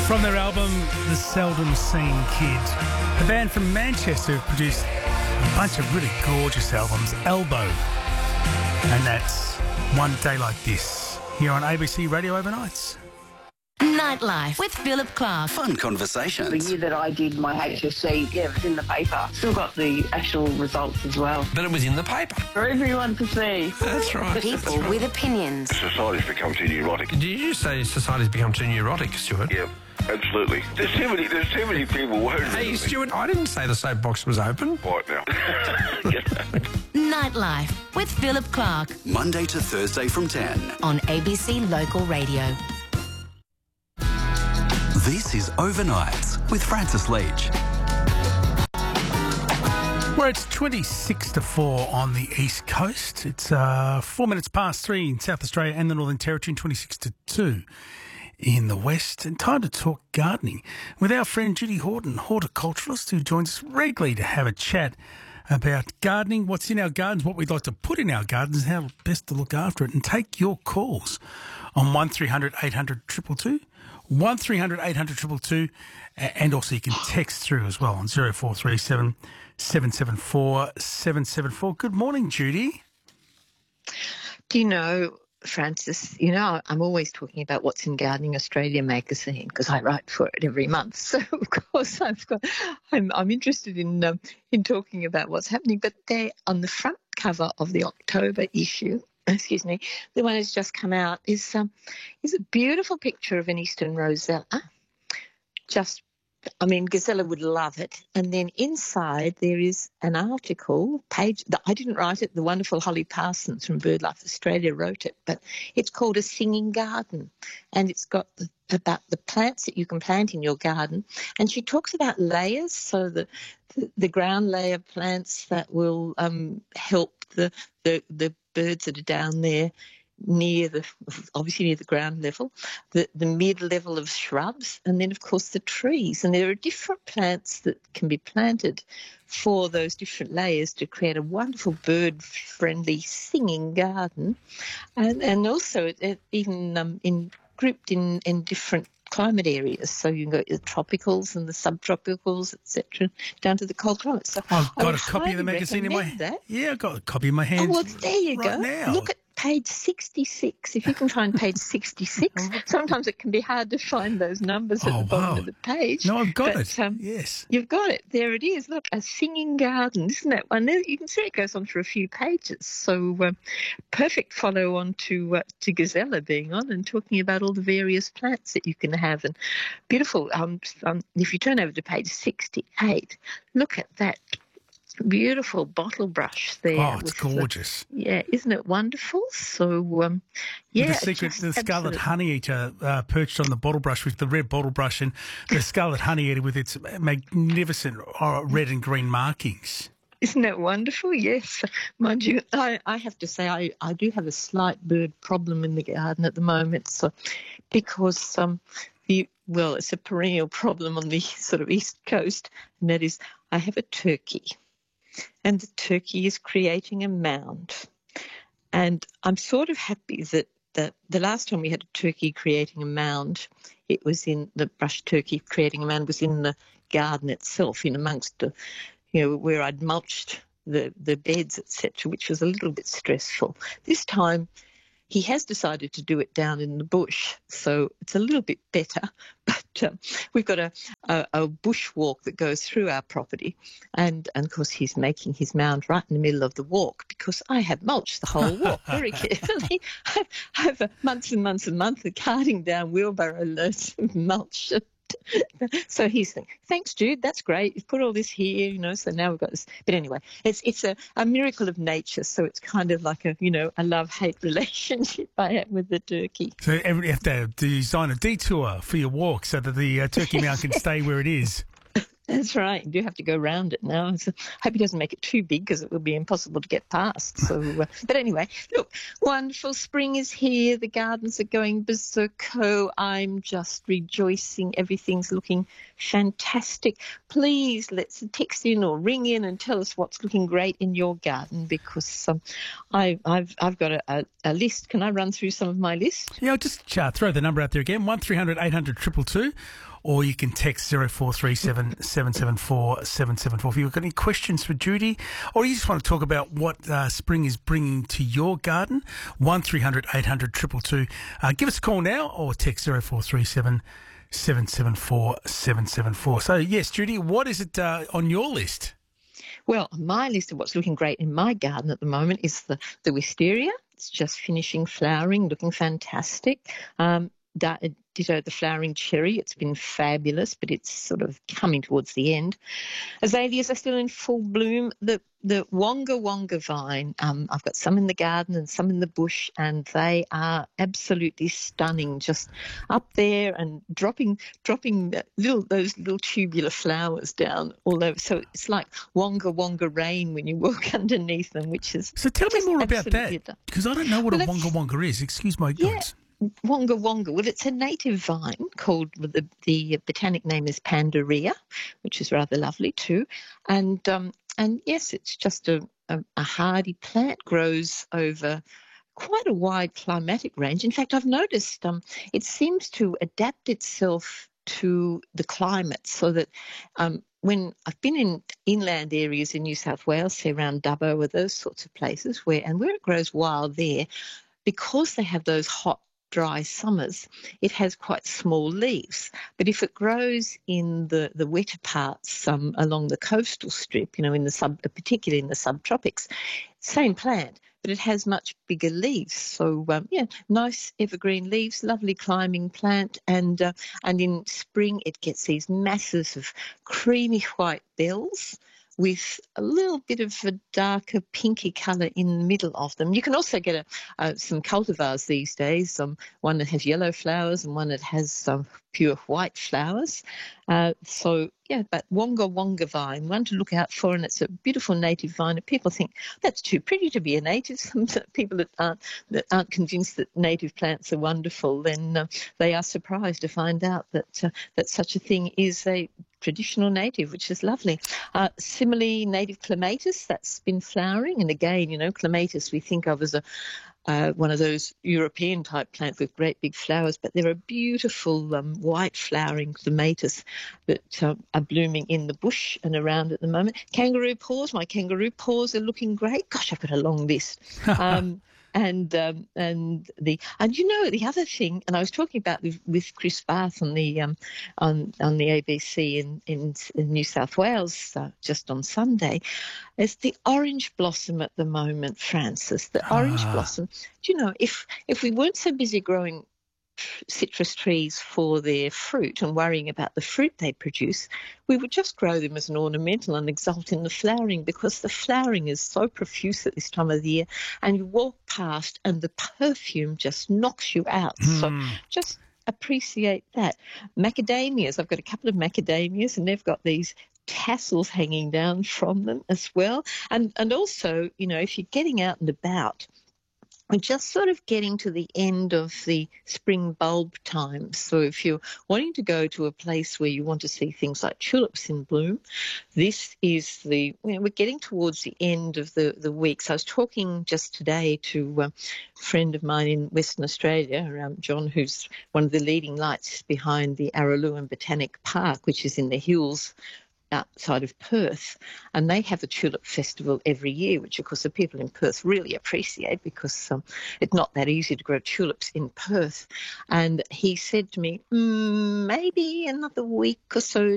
From their album, The Seldom Seen Kid, a band from Manchester who produced a bunch of really gorgeous albums, Elbow. And that's One Day Like This, here on ABC Radio Overnights. Nightlife with Philip Clark. Fun conversations. The year that I did my HSC, it was in the paper. Still got the actual results as well. But it was in the paper. For everyone to see. That's right. People with opinions. Society's become too neurotic. Did you say society's become too neurotic, Stuart? Yeah, absolutely. There's too many people worried. Hey, Stuart, I didn't say the soapbox was open. Right now. Nightlife with Philip Clark Monday to Thursday from 10. on ABC Local Radio. This is Overnights with Francis Leach. Well, it's 26 to 4 on the East Coast. It's 4 minutes past 3 in South Australia and the Northern Territory, and 26 to 2 in the West. And time to talk gardening with our friend Judy Horton, horticulturalist, who joins us regularly to have a chat about gardening, what's in our gardens, what we'd like to put in our gardens, and how best to look after it. And take your calls on 1300 800 222, 1300 800 222, and also you can text through as well on 0437 774 774. Good morning, Judy. Do you know, Francis, I'm always talking about what's in Gardening Australia magazine because I write for it every month. So, of course, I'm interested in talking about what's happening. But they're on the front cover of the October issue. Excuse me, the one that's just come out is a beautiful picture of an eastern rosella. Gazella would love it. And then inside there is an article page that I didn't write it. The wonderful Holly Parsons from BirdLife Australia wrote it, but it's called A Singing Garden, and it's got about the plants that you can plant in your garden. And she talks about layers, so the ground layer plants that will help the birds that are down there obviously near the ground level, the mid-level of shrubs, and then, of course, the trees. And there are different plants that can be planted for those different layers to create a wonderful bird-friendly singing garden. And also even grouped in different climate areas, so you can go to the tropicals and the subtropicals, etc., down to the cold climates. So I've got a copy of the magazine in my hand. Yeah, I've got a copy in my hand. Oh, well, there you go. Now. Look at page 66. If you can find page 66, sometimes it can be hard to find those numbers at the bottom of the page. No, I've got it. Yes. You've got it. There it is. Look, A Singing Garden. Isn't that one? You can see it goes on for a few pages. So perfect follow on to Gazella being on and talking about all the various plants that you can have. And beautiful. If you turn over to page 68, look at that beautiful bottle brush there. Oh, it's gorgeous. Isn't it wonderful? So, the scarlet honeyeater perched on the bottle brush with the red bottle brush, and the scarlet honeyeater with its magnificent red and green markings. Isn't it wonderful? Yes. Mind you, I have to say I do have a slight bird problem in the garden at the moment, so because it's a perennial problem on the sort of East Coast, and that is I have a turkey. And the turkey is creating a mound. And I'm sort of happy that the last time we had a turkey creating a mound, it was in the brush turkey creating a mound was in the garden itself, in amongst where I'd mulched the beds, etc., which was a little bit stressful. This time he has decided to do it down in the bush, so it's a little bit better. But we've got a bush walk that goes through our property, and of course he's making his mound right in the middle of the walk because I have mulched the whole walk very carefully. Over months and months and months of carting down wheelbarrow loads of mulch. So he's thinking, thanks, Jude, that's great. You've put all this here, so now we've got this. But anyway, it's a miracle of nature, so it's kind of like a love-hate relationship I have with the turkey. So you have to design a detour for your walk so that the turkey mound can stay where it is. That's right. You do have to go around it now. So I hope he doesn't make it too big because it will be impossible to get past. So, but anyway, look, wonderful. Spring is here. The gardens are going berserko. I'm just rejoicing. Everything's looking fantastic. Please let's text in or ring in and tell us what's looking great in your garden because I've got a list. Can I run through some of my list? Yeah, I'll just throw the number out there again, 1300 800 222. or you can text 0437 774 774. If you've got any questions for Judy, or you just want to talk about what spring is bringing to your garden, 1300 800 222. Give us a call now or text 0437 774 774. So, yes, Judy, what is it on your list? Well, on my list of what's looking great in my garden at the moment is the wisteria. It's just finishing flowering, looking fantastic. Ditto the flowering cherry. It's been fabulous, but it's sort of coming towards the end. Azaleas are still in full bloom. The Wonga Wonga vine, I've got some in the garden and some in the bush, and they are absolutely stunning, just up there and dropping those little tubular flowers down all over. So it's like Wonga Wonga rain when you walk underneath them, which is... So tell me more about that, because I don't know what a Well, Wonga Wonga is. Excuse my ignorance. Wonga Wonga. Well, it's a native vine called, the botanic name is Pandaria, which is rather lovely too. And yes, it's just a hardy plant, grows over quite a wide climatic range. In fact, I've noticed it seems to adapt itself to the climate, so that when I've been in inland areas in New South Wales, say around Dubbo or those sorts of places, where it grows wild there, because they have those hot, dry summers, it has quite small leaves. But if it grows in the wetter parts along the coastal strip, particularly in the subtropics, same plant, but it has much bigger leaves. So nice evergreen leaves, lovely climbing plant, and in spring it gets these masses of creamy white bells with a little bit of a darker pinky colour in the middle of them. You can also get some cultivars these days, one that has yellow flowers and one that has some pure white flowers. But Wonga Wonga vine, one to look out for, and it's a beautiful native vine. And people think that's too pretty to be a native. Some people that aren't convinced that native plants are wonderful, then they are surprised to find out that such a thing is a traditional native, which is lovely. Similarly, native clematis, that's been flowering. And again, clematis we think of as one of those European type plants with great big flowers, but there are beautiful white flowering clematis that are blooming in the bush and around at the moment. Kangaroo paws, my kangaroo paws are looking great. Gosh, I've got a long list. And the other thing, and I was talking about with Chris Barth on the ABC in New South Wales just on Sunday, is the orange blossom at the moment, Francis. The orange blossom. Do you know, if we weren't so busy growing citrus trees for their fruit and worrying about the fruit they produce, we would just grow them as an ornamental and exult in the flowering, because the flowering is so profuse at this time of the year, and you walk past and the perfume just knocks you out. So just appreciate that. Macadamias, I've got a couple of macadamias, and they've got these tassels hanging down from them as well. And also, if you're getting out and about, we're just sort of getting to the end of the spring bulb time. So if you're wanting to go to a place where you want to see things like tulips in bloom, this is we're getting towards the end of the week. So I was talking just today to a friend of mine in Western Australia, John, who's one of the leading lights behind the Araluen Botanic Park, which is in the hills outside of Perth, and they have a tulip festival every year, which of course the people in Perth really appreciate, because it's not that easy to grow tulips in Perth. And he said to me, maybe another week or so